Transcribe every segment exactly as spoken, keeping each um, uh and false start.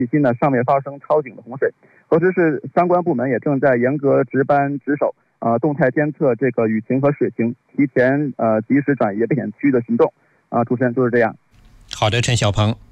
体系呢尚未发生超警的洪水。同时是相关部门也正在严格值班值守，呃，动态监测这个雨情和水情，提前呃及时转移危险区域的行动。啊、呃，主持人就是这样。 好的，陈小鹏。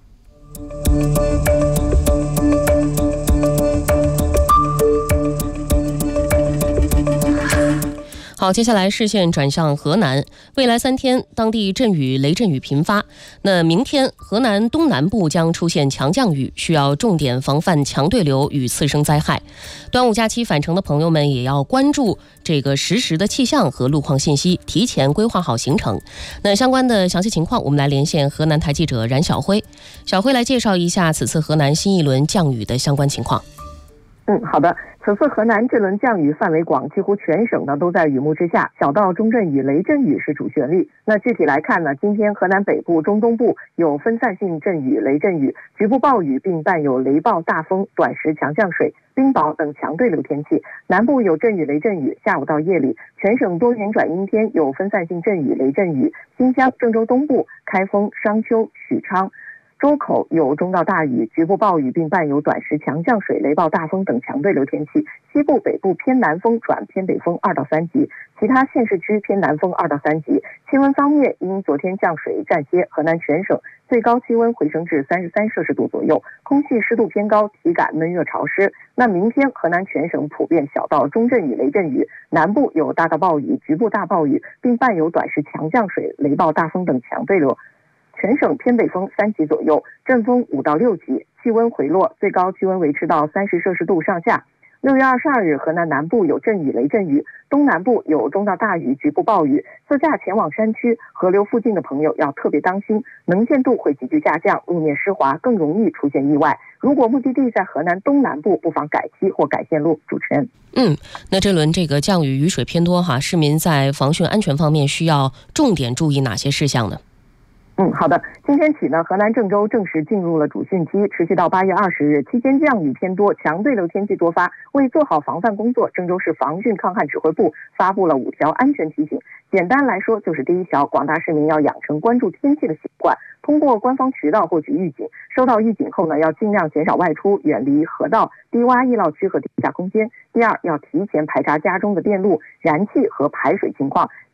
好，接下来视线转向河南，未来三天当地阵雨、雷阵雨频发。那明天河南东南部将出现强降雨，需要重点防范强对流与次生灾害。端午假期返程的朋友们也要关注这个实时的气象和路况信息，提前规划好行程。那相关的详细情况，我们来连线河南台记者冉晓辉。小辉来介绍一下此次河南新一轮降雨的相关情况。 嗯，好的。此次河南这轮降雨范围广，几乎全省呢都在雨幕之下，小到中阵雨、雷阵雨是主旋律。那具体来看呢，今天河南北部、中东部有分散性阵雨、雷阵雨，局部暴雨，并伴有雷暴、大风、短时强降水、冰雹等强对流天气。南部有阵雨、雷阵雨，下午到夜里，全省多云转阴天，有分散性阵雨、雷阵雨。新疆、郑州东部、开封、商丘、许昌、周口有中到大雨，局部暴雨，并伴有短时强降水、雷暴、大风等强对流天气。西部、北部偏南风转偏北风二到三级，其他县市区偏南风二到三级。气温方面，因昨天降水暂歇，河南全省最高气温回升至三十三摄氏度左右，空气湿度偏高，体感闷热潮湿。那明天河南全省普遍小到中阵雨、雷阵雨，南部有大到暴雨、局部大暴雨，并伴有短时强降水、雷暴、大风等强对流。全省偏北风三级左右，阵风五到六级，气温回落，最高气温维持到三十摄氏度上下。六月二十二日，河南南部有阵雨、雷阵雨，东南部有中到大雨、局部暴雨。自驾前往山区、河流附近的朋友要特别当心，能见度会急剧下降，路面湿滑，更容易出现意外。如果目的地在河南东南部，不妨改期或改线路。主持人， 嗯，那这轮这个降雨雨水偏多哈，市民在防汛安全方面需要重点注意哪些事项呢？ 嗯，好的。今天起呢，河南郑州正式进入了主汛期，持续到八月二十日。期间降雨偏多，强对流天气多发。为做好防范工作，郑州市防汛抗旱指挥部发布了五条安全提醒。简单来说，就是第一条，广大市民要养成关注天气的习惯，通过官方渠道获取预警。收到预警后呢，要尽量减少外出，远离河道、低洼易涝区和地下空间。第二，要提前排查家中的电路、燃气和排水情况。